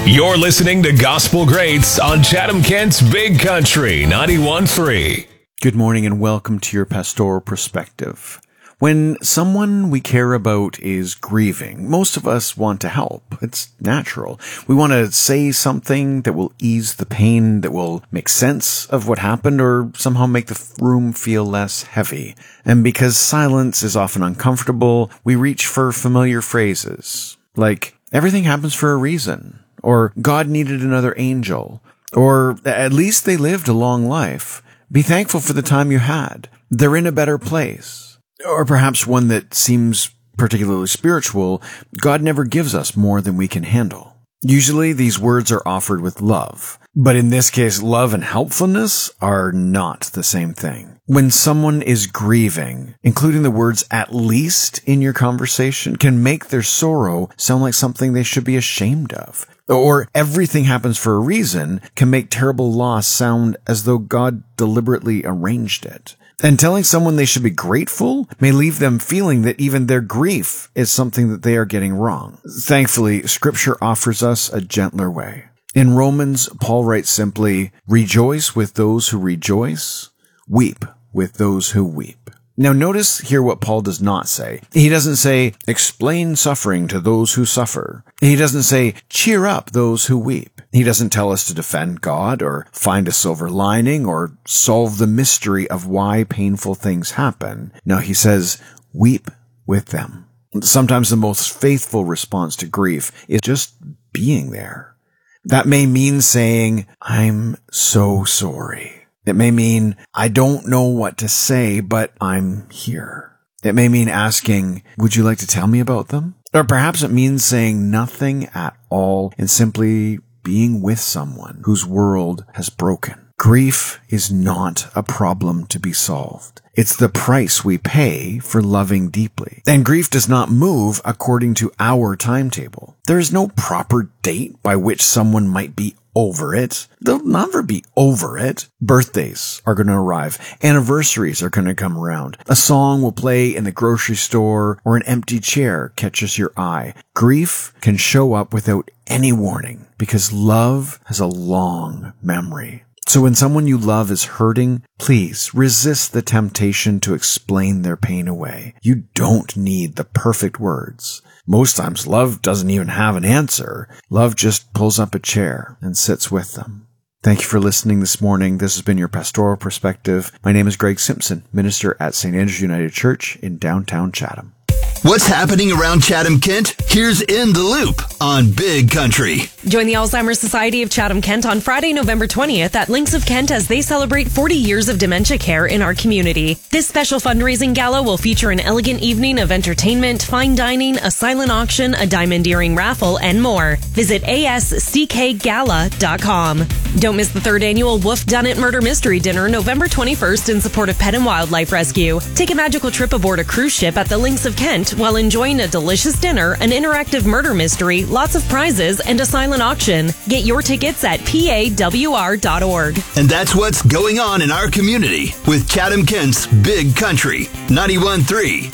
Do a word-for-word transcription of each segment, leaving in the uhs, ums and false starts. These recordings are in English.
You're listening to Gospel Greats on Chatham-Kent's Big Country ninety-one point three. Good morning and welcome to your Pastoral Perspective. When someone we care about is grieving, most of us want to help. It's natural. We want to say something that will ease the pain, that will make sense of what happened, or somehow make the room feel less heavy. And because silence is often uncomfortable, we reach for familiar phrases like, everything happens for a reason, or God needed another angel, or at least they lived a long life. Be thankful for the time you had. They're in a better place. Or perhaps one that seems particularly spiritual, God never gives us more than we can handle. Usually these words are offered with love, but in this case, love and helpfulness are not the same thing. When someone is grieving, including the words at least in your conversation can make their sorrow sound like something they should be ashamed of. Or everything happens for a reason can make terrible loss sound as though God deliberately arranged it. And telling someone they should be grateful may leave them feeling that even their grief is something that they are getting wrong. Thankfully, Scripture offers us a gentler way. In Romans, Paul writes simply, "Rejoice with those who rejoice, weep with those who weep." Now notice here what Paul does not say. He doesn't say, explain suffering to those who suffer. He doesn't say, cheer up those who weep. He doesn't tell us to defend God or find a silver lining or solve the mystery of why painful things happen. No, he says, weep with them. Sometimes the most faithful response to grief is just being there. That may mean saying, I'm so sorry. It may mean, I don't know what to say, but I'm here. It may mean asking, would you like to tell me about them? Or perhaps it means saying nothing at all and simply being with someone whose world has broken. Grief is not a problem to be solved. It's the price we pay for loving deeply. And grief does not move according to our timetable. There is no proper date by which someone might be over it. They'll never be over it. Birthdays are going to arrive. Anniversaries are going to come around. A song will play in the grocery store, or an empty chair catches your eye. Grief can show up without any warning because love has a long memory. So when someone you love is hurting, please resist the temptation to explain their pain away. You don't need the perfect words. Most times love doesn't even have an answer. Love just pulls up a chair and sits with them. Thank you for listening this morning. This has been your Pastoral Perspective. My name is Greg Simpson, minister at Saint Andrew's United Church in downtown Chatham. What's happening around Chatham-Kent? Here's In the Loop on Big Country. Join the Alzheimer's Society of Chatham-Kent on Friday, November twentieth at Links of Kent as they celebrate forty years of dementia care in our community. This special fundraising gala will feature an elegant evening of entertainment, fine dining, a silent auction, a diamond earring raffle, and more. Visit A S C K gala dot com. Don't miss the third annual Wolf Dunnett Murder Mystery Dinner November twenty-first in support of Pet and Wildlife Rescue. Take a magical trip aboard a cruise ship at the Links of Kent while enjoying a delicious dinner, an interactive murder mystery, lots of prizes, and a silent auction. Get your tickets at P A W R dot org. And that's what's going on in our community with Chatham-Kent's Big Country ninety-one point three.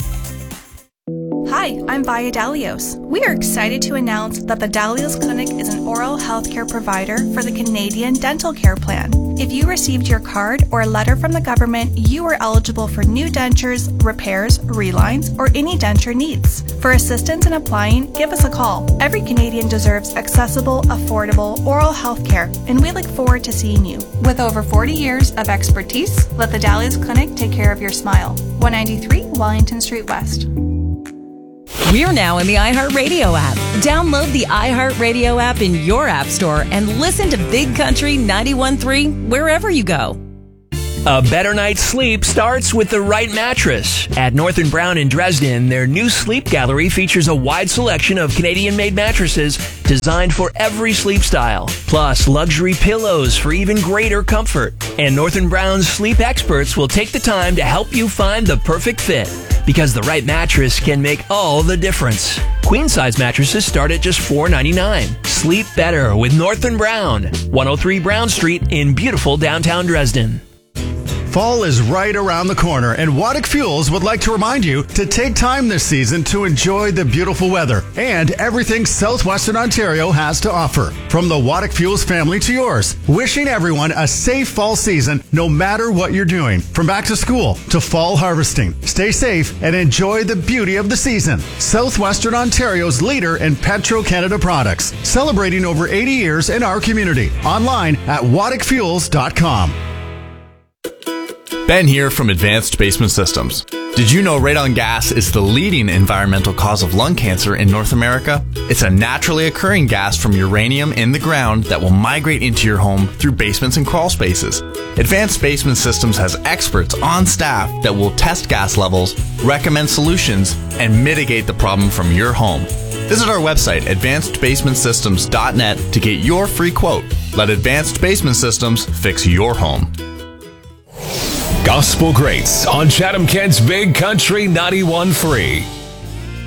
Hi, I'm Vaya Dalios. We are excited to announce that the Dalios Clinic is an oral health care provider for the Canadian Dental Care Plan. If you received your card or a letter from the government, you are eligible for new dentures, repairs, relines, or any denture needs. For assistance in applying, give us a call. Every Canadian deserves accessible, affordable oral health care, and we look forward to seeing you. With over forty years of expertise, let the Dalios Clinic take care of your smile. one ninety-three Wellington Street West. We're now in the iHeartRadio app. Download the iHeartRadio app in your app store and listen to Big Country ninety-one point three wherever you go. A better night's sleep starts with the right mattress. At North and Brown in Dresden, their new sleep gallery features a wide selection of Canadian-made mattresses designed for every sleep style, plus luxury pillows for even greater comfort. And North and Brown's sleep experts will take the time to help you find the perfect fit, because the right mattress can make all the difference. Queen-size mattresses start at just four dollars and ninety-nine cents. Sleep better with North and Brown, one oh three Brown Street in beautiful downtown Dresden. Fall is right around the corner, and Waddick Fuels would like to remind you to take time this season to enjoy the beautiful weather and everything southwestern Ontario has to offer. From the Waddick Fuels family to yours, wishing everyone a safe fall season no matter what you're doing. From back to school to fall harvesting. Stay safe and enjoy the beauty of the season. Southwestern Ontario's leader in Petro-Canada products, celebrating over eighty years in our community. Online at waddick fuels dot com. Ben here from Advanced Basement Systems. Did you know radon gas is the leading environmental cause of lung cancer in North America? It's a naturally occurring gas from uranium in the ground that will migrate into your home through basements and crawl spaces. Advanced Basement Systems has experts on staff that will test gas levels, recommend solutions, and mitigate the problem from your home. Visit our website, advanced basement systems dot net, to get your free quote. Let Advanced Basement Systems fix your home. Gospel Greats on Chatham Kent's Big Country ninety-one point three.